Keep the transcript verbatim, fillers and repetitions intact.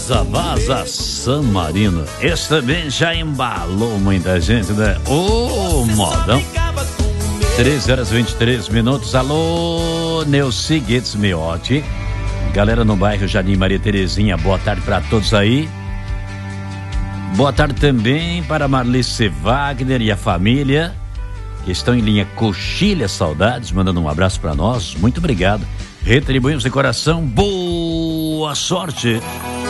Vaza, vaza, San Marino. Esse também já embalou muita gente, né? Ô, modão. treze horas e vinte e três minutos. Alô, Neuci Guedes Miotti. Galera no bairro Jardim Maria Terezinha, boa tarde para todos aí. Boa tarde também para Marlice Wagner e a família, que estão em linha Coxilha Saudades, mandando um abraço para nós. Muito obrigado. Retribuímos de coração. Boa sorte.